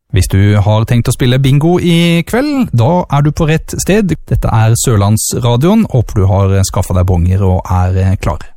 Hvis du har tenkt å spille bingo i kveld, da er du på rett sted. Dette er Sørlandsradioen. Håper du har skaffet deg bonger og er klar.